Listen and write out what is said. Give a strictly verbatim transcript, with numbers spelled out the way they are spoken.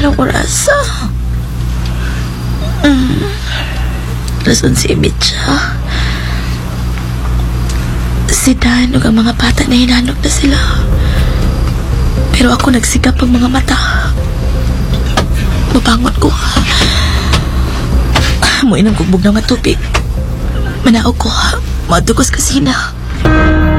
Anong oras? Mm. Rason si Mitya. Si Dan ug ang mga bata na hinanog na sila. Pero ako nagsigap ang mga mata. Mabangon ko. Muinang kugbog ng nga tubig. Manaog ko. Madugos kasina.